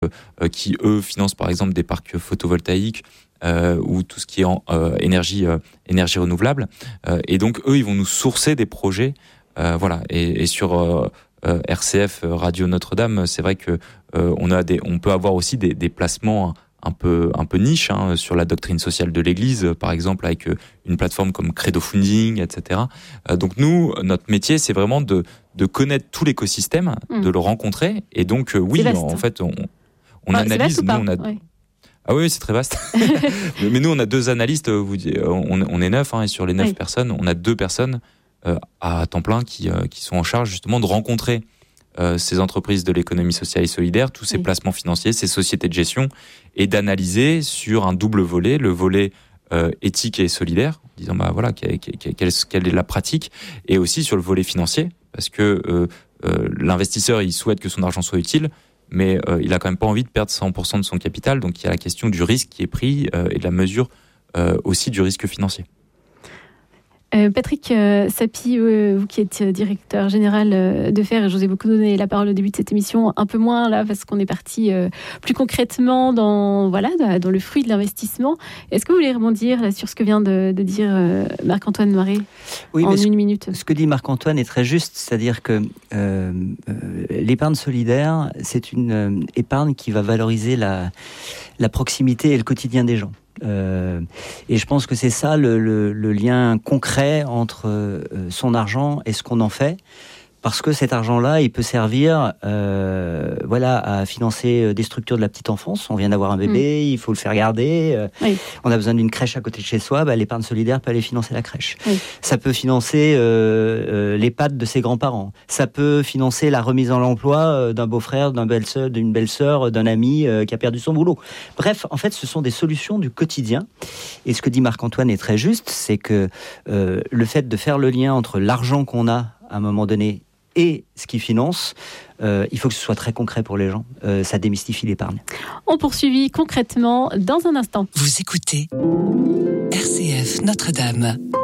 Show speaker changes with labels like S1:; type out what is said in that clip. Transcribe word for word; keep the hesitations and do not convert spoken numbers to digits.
S1: euh, qui, eux, financent par exemple des parcs photovoltaïques euh, ou tout ce qui est en, euh, énergie, euh, énergie renouvelable. Euh, et donc, eux, ils vont nous sourcer des projets. Euh, voilà. Et, et sur euh, euh, R C F Radio Notre-Dame, c'est vrai que euh, on a des, on peut avoir aussi des, des placements un peu, un peu niche hein, sur la doctrine sociale de l'Église, par exemple avec une plateforme comme Credo Funding, et cetera. Euh, donc nous, notre métier, c'est vraiment de, de connaître tout l'écosystème, mmh. de le rencontrer. Et donc, euh, oui, en fait, on, on
S2: enfin,
S1: analyse.
S2: C'est vaste
S1: nous,
S2: ou pas
S1: on a.
S2: Ouais.
S1: Ah oui, c'est très vaste. Mais nous, on a deux analystes. Vous, on, on est neuf, hein, et sur les neuf oui. personnes, on a deux personnes euh, à temps plein qui, euh, qui sont en charge justement de rencontrer Euh, ces entreprises de l'économie sociale et solidaire, tous ces oui. placements financiers, ces sociétés de gestion, et d'analyser sur un double volet, le volet euh, éthique et solidaire, en disant bah voilà quelle, quelle, quelle est la pratique, et aussi sur le volet financier, parce que euh, euh, l'investisseur il souhaite que son argent soit utile, mais euh, il a quand même pas envie de perdre cent pour cent de son capital, donc il y a la question du risque qui est pris euh, et de la mesure euh, aussi du risque financier.
S2: Euh, Patrick euh, Sapie, euh, vous qui êtes directeur général euh, de F E R, et je vous ai beaucoup donné la parole au début de cette émission, un peu moins là parce qu'on est parti euh, plus concrètement dans, voilà, dans le fruit de l'investissement. Est-ce que vous voulez rebondir là, sur ce que vient de, de dire euh, Marc-Antoine Noiret
S3: oui,
S2: en
S3: mais
S2: une
S3: ce,
S2: minute?
S3: Ce que dit Marc-Antoine est très juste, c'est-à-dire que euh, euh, l'épargne solidaire, c'est une euh, épargne qui va valoriser la, la proximité et le quotidien des gens. Euh, et je pense que c'est ça le, le, le lien concret entre euh, son argent et ce qu'on en fait, parce que cet argent-là, il peut servir, euh, voilà, à financer des structures de la petite enfance. On vient d'avoir un bébé, mmh. il faut le faire garder. Euh, oui. On a besoin d'une crèche à côté de chez soi. Bah, l'épargne solidaire peut aller financer la crèche. Oui. Ça peut financer euh, euh, l'EHPAD de ses grands-parents. Ça peut financer la remise en emploi d'un beau-frère, d'un belle-sœur, d'une belle-sœur, d'un ami euh, qui a perdu son boulot. Bref, en fait, ce sont des solutions du quotidien. Et ce que dit Marc-Antoine est très juste, c'est que euh, le fait de faire le lien entre l'argent qu'on a à un moment donné et ce qui finance, euh, il faut que ce soit très concret pour les gens. Euh, ça démystifie l'épargne.
S2: On poursuit concrètement dans un instant.
S4: Vous écoutez R C F Notre-Dame.